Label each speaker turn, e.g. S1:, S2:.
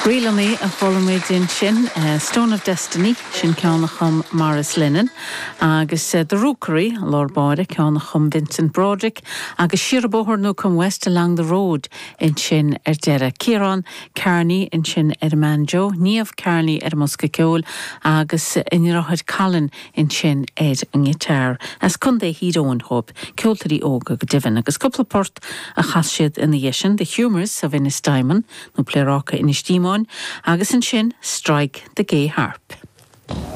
S1: Rialaní a cholamid in sin Stone of Destiny sin ceannachum Morris Lennon agus the Rookery Lord Báide ceannachum Vincent Broderick agus siarbóthar nó come west along the road in sin dera Kieran Carney in sin Manjo Níamh Carney Musca Ceol agus inrachad Colin in sin an guitar as cundé hídóin hob ceoltarí óga go divan agus coupleport a chasisiad in the Yeshin the humorous of Innis Diamond no plérácha Innis Dímán agus in sin Strike the Gay Harp.